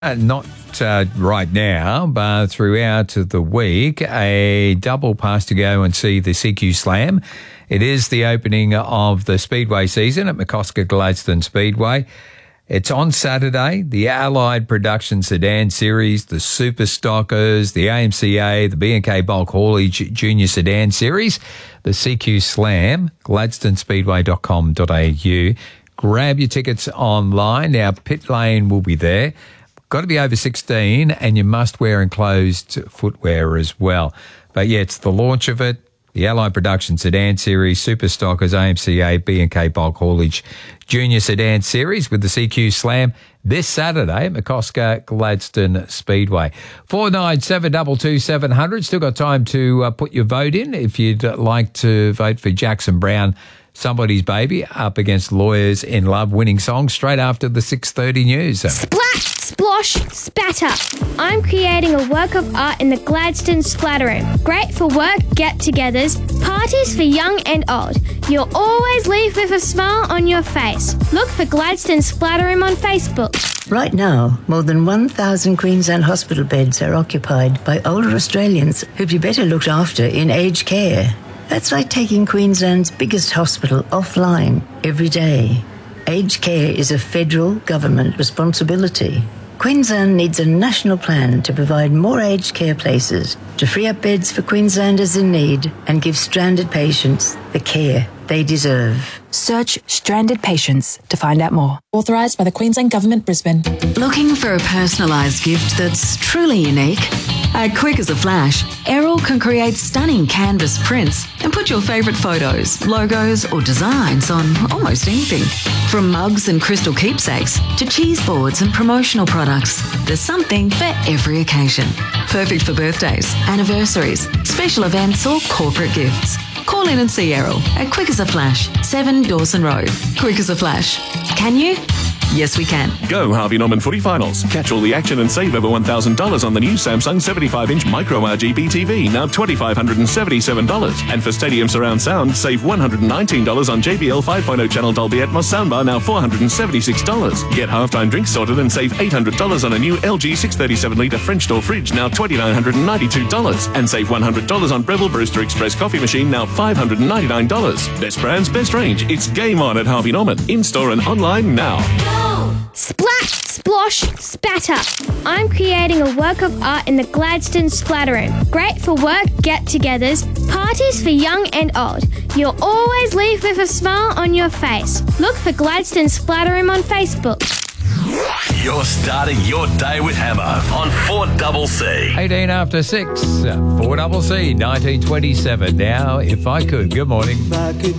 Not right now, but throughout the week, a double pass to go and see the CQ Slam. It is the opening of the Speedway season at McCosker Gladstone Speedway. It's on Saturday. The Allied Production Sedan Series, the Super Stockers, the AMCA, the B&K Bulk Haulage Junior Sedan Series, the CQ Slam, gladstonespeedway.com.au. Grab your tickets online. Now, pit lane will be there. Got to be over 16 and you must wear enclosed footwear as well. But yeah, it's the launch of it. The Allied Production Sedan Series, Super Stockers, AMCA, B&K Bulk Haulage Junior Sedan Series with the CQ Slam this Saturday at McCosker Gladstone Speedway. 49722700. Still got time to put your vote in if you'd like to vote for Jackson Brown, Somebody's Baby, up against Lawyers in Love, winning song straight after the 6:30 news. Splash, splosh, spatter. I'm creating a work of art in the Gladstone Splatter Room. Great for work, get-togethers, parties for young and old. You'll always leave with a smile on your face. Look for Gladstone Splatter Room on Facebook. Right now, more than 1,000 Queensland hospital beds are occupied by older Australians who'd be better looked after in aged care. That's like taking Queensland's biggest hospital offline every day. Aged care is a federal government responsibility. Queensland needs a national plan to provide more aged care places, to free up beds for Queenslanders in need and give stranded patients the care they deserve. Search Stranded Patients to find out more. Authorised by the Queensland Government, Brisbane. Looking for a personalised gift that's truly unique? At Quick as a Flash, Errol can create stunning canvas prints and put your favourite photos, logos or designs on almost anything. From mugs and crystal keepsakes to cheese boards and promotional products, there's something for every occasion. Perfect for birthdays, anniversaries, special events or corporate gifts. Call in and see Errol at Quick as a Flash, 7 Dawson Road. Quick as a Flash. Can you? Yes, we can. Go Harvey Norman Footy Finals. Catch all the action and save over $1,000 on the new Samsung 75-inch Micro RGB TV, now $2,577. And for Stadium Surround Sound, save $119 on JBL 5.0 channel Dolby Atmos soundbar, now $476. Get halftime drinks sorted and save $800 on a new LG 637-litre French door fridge, now $2,992. And save $100 on Breville Brewster Express coffee machine, now $599. Best brands, best range. It's game on at Harvey Norman. In-store and online now. Splash, splosh, spatter. I'm creating a work of art in the Gladstone Splatter Room. Great for work, get-togethers, parties for young and old. You'll always leave with a smile on your face. Look for Gladstone Splatter Room on Facebook. You're starting your day with Hammer on 4CC. 18 after 6, 4CC, 1927. Now, if I could. Good morning.